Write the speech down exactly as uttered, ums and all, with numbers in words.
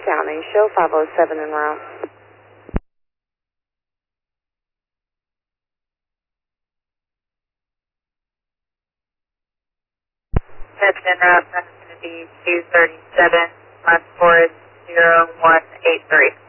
County. Show five oh seven en route. That's en route. That's going to be two thirty-seven. Last four is zero one eight three.